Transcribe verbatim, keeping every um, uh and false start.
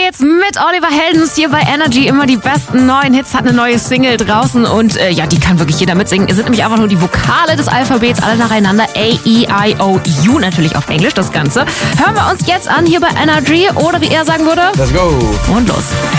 geht's mit Oliver Heldens hier bei Energy. Immer die besten neuen Hits, hat eine neue Single draußen und äh, ja, die kann wirklich jeder mitsingen. Es sind nämlich einfach nur die Vokale des Alphabets, alle nacheinander. A, E, I, O, U, natürlich auf Englisch das Ganze. Hören wir uns jetzt an hier bei Energy oder wie er sagen würde, let's go. Und los.